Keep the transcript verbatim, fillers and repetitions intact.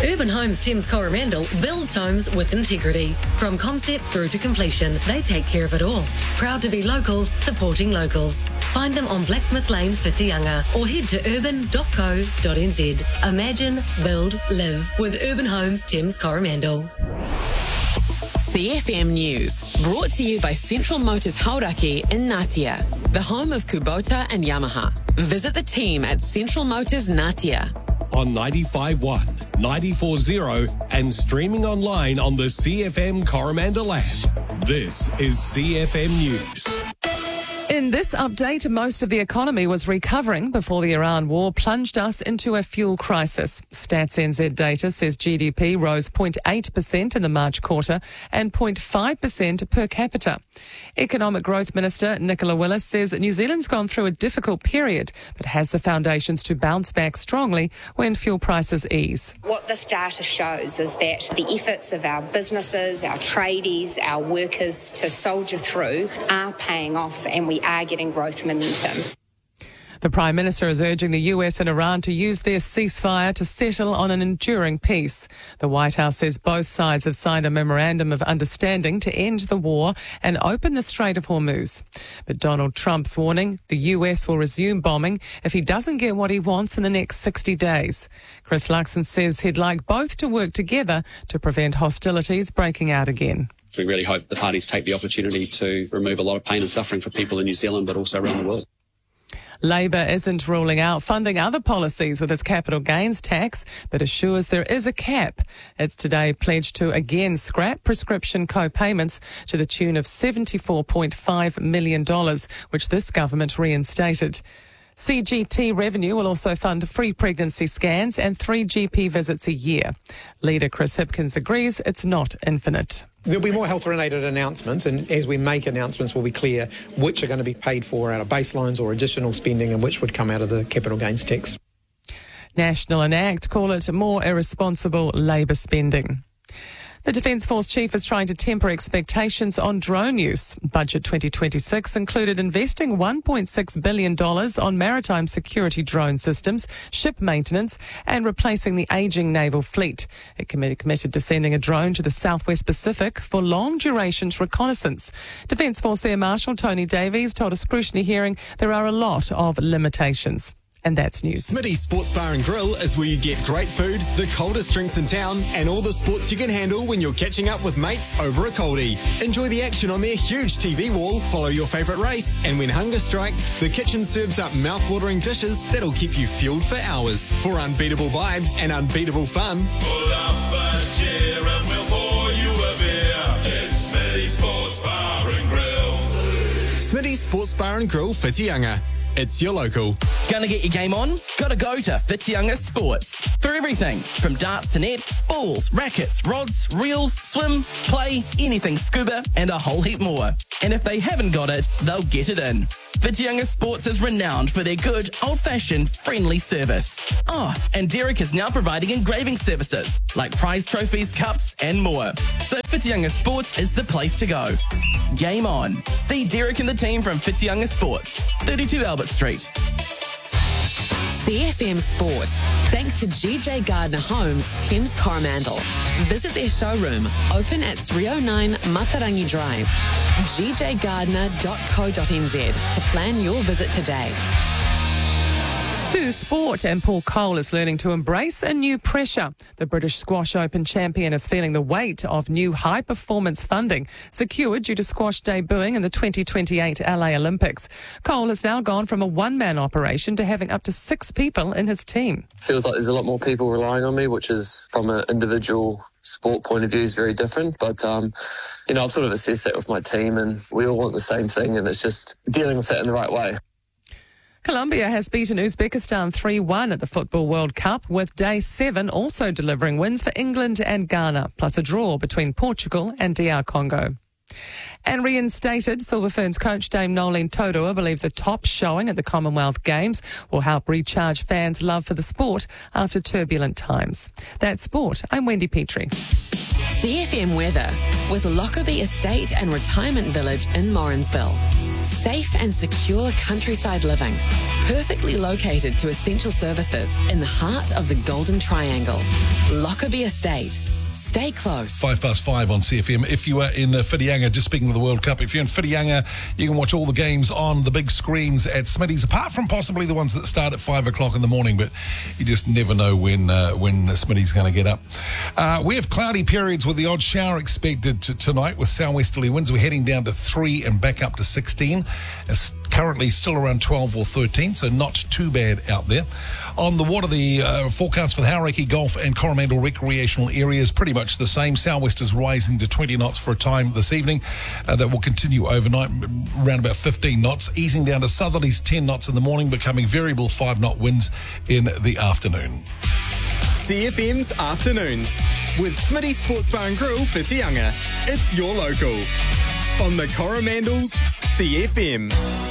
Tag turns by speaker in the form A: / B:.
A: Urban Homes Thames Coromandel builds homes with integrity. From concept through to completion, they take care of it all. Proud to be locals, supporting locals. Find them on Blacksmith Lane, Whitianga, or head to urban dot co dot n z. Imagine, build, live with Urban Homes Thames Coromandel.
B: C F M News, brought to you by Central Motors Hauraki in Ngatea, the home of Kubota and Yamaha. Visit the team at Central Motors Ngatea.
C: On ninety-five point one, ninety-four point zero and streaming online on the C F M Coromandel app. This is C F M News.
D: In this update, most of the economy was recovering before the Iran war plunged us into a fuel crisis. Stats N Z data says G D P rose zero point eight percent in the March quarter and zero point five percent per capita. Economic Growth Minister Nicola Willis says New Zealand's gone through a difficult period, but has the foundations to bounce back strongly when fuel prices ease.
E: What this data shows is that the efforts of our businesses, our tradies, our workers to soldier through are paying off, and we are getting growth momentum.
D: The Prime Minister is urging the U S and Iran to use their ceasefire to settle on an enduring peace. The White House says both sides have signed a memorandum of understanding to end the war and open the Strait of Hormuz. But Donald Trump's warning the U S will resume bombing if he doesn't get what he wants in the next sixty days. Chris Luxon says he'd like both to work together to prevent hostilities breaking out again.
F: We really hope the parties take the opportunity to remove a lot of pain and suffering for people in New Zealand, but also around the world.
D: Labor isn't ruling out funding other policies with its capital gains tax, but assures there is a cap. It's today pledged to again scrap prescription co-payments to the tune of seventy-four point five million dollars, which this government reinstated. C G T revenue will also fund free pregnancy scans and three G P visits a year. Leader Chris Hipkins agrees it's not infinite.
G: There'll be more health-related announcements, and as we make announcements, we'll be clear which are going to be paid for out of baselines or additional spending and which would come out of the capital gains tax.
D: National and ACT call it more irresponsible Labor spending. The Defence Force Chief is trying to temper expectations on drone use. Budget twenty twenty-six included investing one point six billion dollars on maritime security drone systems, ship maintenance and replacing the ageing naval fleet. It committed to sending a drone to the Southwest Pacific for long-duration reconnaissance. Defence Force Air Marshal Tony Davies told a scrutiny hearing there are a lot of limitations. And that's news.
H: Smitty's Sports Bar and Grill is where you get great food, the coldest drinks in town, and all the sports you can handle when you're catching up with mates over a coldie. Enjoy the action on their huge T V wall, follow your favourite race, and when hunger strikes, the kitchen serves up mouth-watering dishes that'll keep you fueled for hours. For unbeatable vibes and unbeatable fun,
I: pull up a chair and we'll pour you a beer. It's Smitty's Sports Bar and Grill.
H: Smitty's Sports Bar and Grill, Whitianga. It's your local.
J: Gonna get your game on? Gotta go to Whitianga Sports. For everything from darts to nets, balls, rackets, rods, reels, swim, play, anything scuba, and a whole heap more. And if they haven't got it, they'll get it in. Whitianga Sports is renowned for their good, old-fashioned, friendly service. Oh, and Derek is now providing engraving services, like prize trophies, cups, and more. So Whitianga Sports is the place to go. Game on. See Derek and the team from Whitianga Sports, thirty-two Albert Street.
B: C F M Sport, thanks to G J Gardner Homes, Thames Coromandel. Visit their showroom, open at three oh nine Matarangi Drive, g j gardner dot co dot n z to plan your visit today.
D: To sport, and Paul Cole is learning to embrace a new pressure. The British Squash Open champion is feeling the weight of new high-performance funding secured due to squash debuting in the twenty twenty-eight L A Olympics. Cole has now gone from a one-man operation to having up to six people in his team.
K: Feels like there's a lot more people relying on me, which is, from an individual sport point of view, is very different. But, um, you know, I've sort of assessed that with my team, and we all want the same thing, and it's just dealing with that in the right way.
D: Colombia has beaten Uzbekistan three one at the Football World Cup, with day seven also delivering wins for England and Ghana, plus a draw between Portugal and D R Congo. And reinstated Silver Ferns coach Dame Nolene Taurua believes a top showing at the Commonwealth Games will help recharge fans' love for the sport after turbulent times. That's sport. I'm Wendy Petrie.
B: C F M weather with Lockerbie Estate and Retirement Village in Morrinsville. Safe and secure countryside living. Perfectly located to essential services in the heart of the Golden Triangle. Lockerbie Estate. Stay close.
L: Five past five on C F M. If you are in uh, Whitianga, just speaking of the World Cup, if you're in Whitianga, you can watch all the games on the big screens at Smitty's, apart from possibly the ones that start at five o'clock in the morning, but you just never know when uh, when Smitty's going to get up. Uh, we have cloudy periods with the odd shower expected t- tonight with southwesterly winds. We're heading down to three and back up to sixteen. It's currently still around twelve or thirteen, so not too bad out there. On the water, the uh, forecast for the Hauraki Golf and Coromandel recreational areas pretty much the same. Southwesters rising to twenty knots for a time this evening. Uh, that will continue overnight, around about fifteen knots, easing down to southerlies ten knots in the morning, becoming variable five knot winds in the afternoon.
H: C F M's Afternoons with Smitty Sports Bar and Grill, Whitianga. It's your local on the Coromandel's C F M.